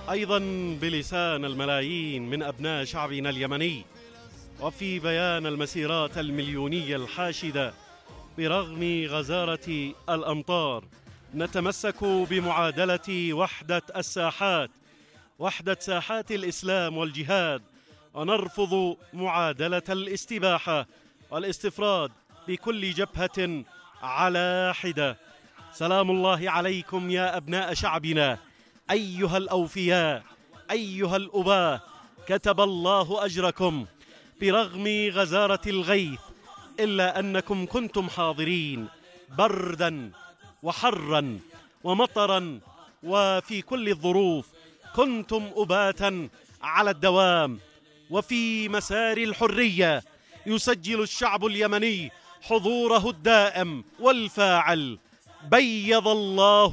أيضا بلسان الملايين من أبناء شعبنا اليمني، وفي بيان المسيرات المليونية الحاشدة برغم غزارة الأمطار، نتمسك بمعادلة وحدة ساحات الإسلام والجهاد، ونرفض معادلة الاستباحة والاستفراد بكل جبهة على حدة. سلام الله عليكم يا أبناء شعبنا أيها الأوفياء، أيها الأباة، كتب الله أجركم برغم غزارة الغيث، إلا أنكم كنتم حاضرين بردا وحرا ومطرا، وفي كل الظروف كنتم أباتا على الدوام. وفي مسار الحرية يسجل الشعب اليمني حضوره الدائم والفاعل. بيض الله